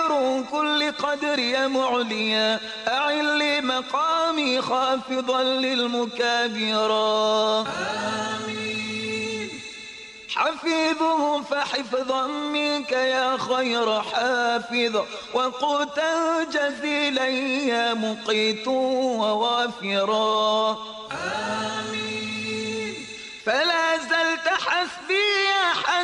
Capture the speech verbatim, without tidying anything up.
خير كل قدر يا معليا أعل لي مقامي خافضا للمكابرا آمين. حفيظه فحفظا منك يا خير حافظ وقوتا جزيلا يا مقيت ووافرا آمين.